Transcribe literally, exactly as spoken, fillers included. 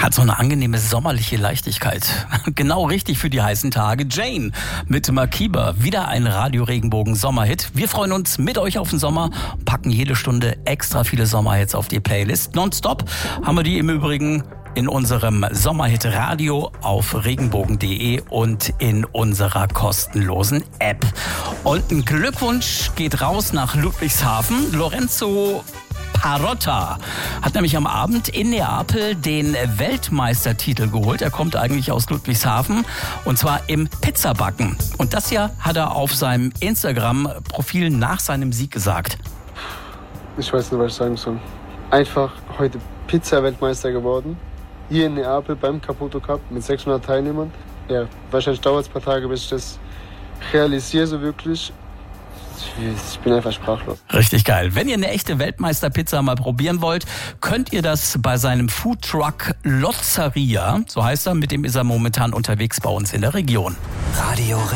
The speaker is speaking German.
Hat so eine angenehme sommerliche Leichtigkeit. Genau richtig für die heißen Tage. Jane mit Makiba. Wieder ein Radio-Regenbogen-Sommerhit. Wir freuen uns mit euch auf den Sommer, packen jede Stunde extra viele Sommerhits auf die Playlist. Nonstop haben wir die im Übrigen in unserem Sommerhit-Radio auf regenbogen punkt de und in unserer kostenlosen App. Und ein Glückwunsch geht raus nach Ludwigshafen. Lorenzo Parotta hat nämlich am Abend in Neapel den Weltmeistertitel geholt. Er kommt eigentlich aus Ludwigshafen und zwar im Pizzabacken. Und das hier hat er auf seinem Instagram-Profil nach seinem Sieg gesagt. Ich weiß nicht, was ich sagen soll. Einfach heute Pizza-Weltmeister geworden. Hier in Neapel beim Caputo Cup mit sechshundert Teilnehmern. Ja, wahrscheinlich dauert es ein paar Tage, bis ich das realisiere so wirklich. Ich bin einfach sprachlos. Richtig geil. Wenn ihr eine echte Weltmeisterpizza mal probieren wollt, könnt ihr das bei seinem Foodtruck Lozzeria, so heißt er, mit dem ist er momentan unterwegs bei uns in der Region. Radio